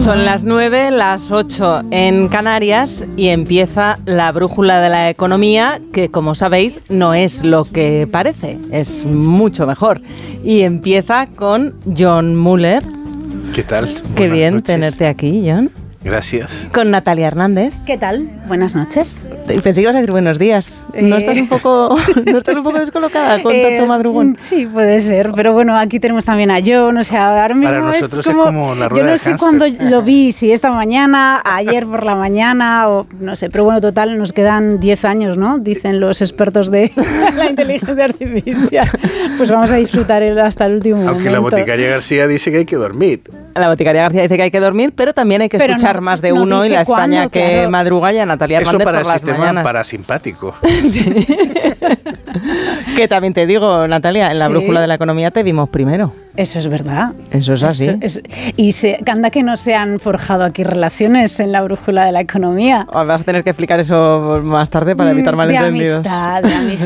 Son las 9, las 8 en Canarias y empieza la brújula de la economía, que como sabéis no es lo que parece, es mucho mejor. Y empieza con John Muller. ¿Qué tal? Qué Buenas bien noches. tenerte aquí, John. Gracias. Con Natalia Hernández. ¿Qué tal? Buenas noches. Pensé que ibas a decir buenos días. ¿No estás un poco descolocada con tanto madrugón? Sí, puede ser, pero bueno, aquí tenemos también a John, o sea, ahora mismo Para nosotros es como la rueda yo no de sé hámster. cuándo lo vi, si esta mañana, ayer por la mañana, o no sé, pero bueno, total, nos quedan 10 años, ¿no? Dicen los expertos de la inteligencia artificial. Pues vamos a disfrutar hasta el último momento. Aunque la boticaria García dice que hay que dormir. La boticaria García dice que hay que dormir, pero también hay que escuchar más de uno y la España que madruga y a Natalia Eso Hernández para por el las sistema mañanas. parasimpático. Sí. Que también te digo, Natalia, en la brújula de la economía te vimos primero. Eso es verdad. Eso es así. Anda que no se han forjado aquí relaciones en la brújula de la economía. Vas a tener que explicar eso más tarde para evitar malentendidos. De amistad.